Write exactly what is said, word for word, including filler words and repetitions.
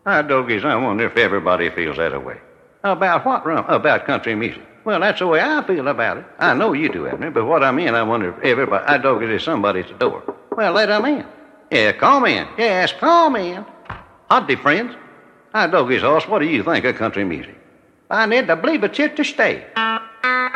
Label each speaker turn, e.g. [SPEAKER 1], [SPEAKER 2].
[SPEAKER 1] I doggies, I wonder if everybody feels that way. About what, Rum? About country music. Well, that's the way I feel about it. I know you do, Abner, but what I mean, I wonder if everybody... I doggies, there's somebody at the door. Well, let them in. Yeah, come in. Yes, come in. Howdy, friends. I doggies, horse, what do you think of country music? I need to believe it's here to stay.